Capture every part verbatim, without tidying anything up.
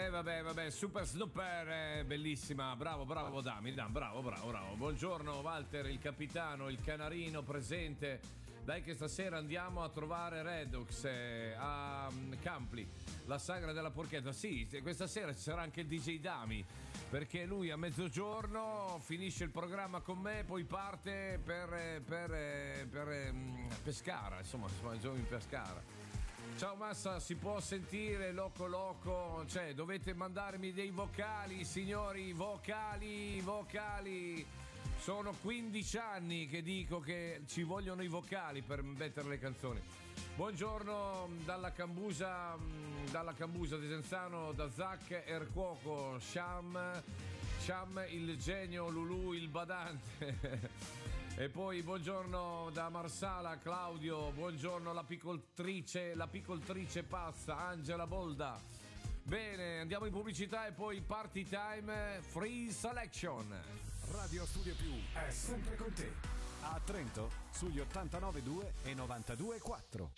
Eh vabbè, vabbè, Super Snooper, eh, bellissima, bravo, bravo Dami, Dam, bravo, bravo, bravo. Buongiorno Walter, il capitano, il canarino presente. Dai che stasera andiamo a trovare Redux eh, a um, Campli, la sagra della porchetta. Sì, questa sera ci sarà anche il D J Dami, perché lui a mezzogiorno finisce il programma con me, poi parte per, per, per, per um, Pescara, insomma, insomma, in Pescara. Ciao Massa, si può sentire Loco Loco? Cioè, dovete mandarmi dei vocali, signori, vocali, vocali. Sono quindici anni che dico che ci vogliono i vocali per mettere le canzoni. Buongiorno dalla Cambusa, dalla Cambusa di Senzano, da Zac Ercuoco, Sham, Sham il genio, Lulu il badante. E poi buongiorno da Marsala, Claudio, buongiorno l'apicoltrice, l'apicoltrice pazza, Angela Bolda. Bene, andiamo in pubblicità e poi party time, free selection. Radio Studio Più è sempre con te. A Trento, sugli ottantanove due e novantadue quattro.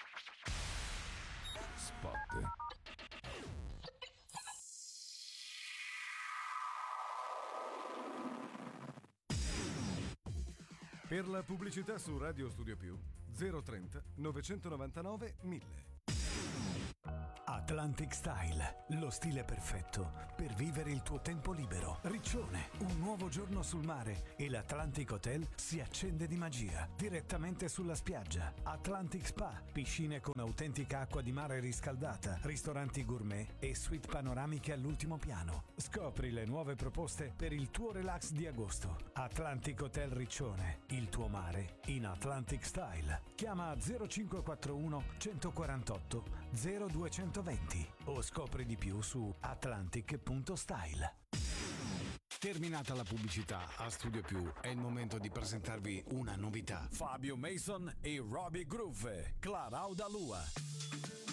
Spot. Per la pubblicità su Radio Studio Più zero trenta novecentonovantanove mille. Atlantic Style, lo stile perfetto per vivere il tuo tempo libero. Riccione, un nuovo giorno sul mare e l'Atlantic Hotel si accende di magia direttamente sulla spiaggia. Atlantic Spa, piscine con autentica acqua di mare riscaldata, ristoranti gourmet e suite panoramiche all'ultimo piano. Scopri le nuove proposte per il tuo relax di agosto. Atlantic Hotel Riccione, il tuo mare in Atlantic Style. Chiama zero cinque quattro uno uno quattro otto zero due venti o scopri di più su atlantic punto style. Terminata la pubblicità, a Studio Più è il momento di presentarvi una novità. Fabio Mason e Robbie Groove, Clarauda Lua.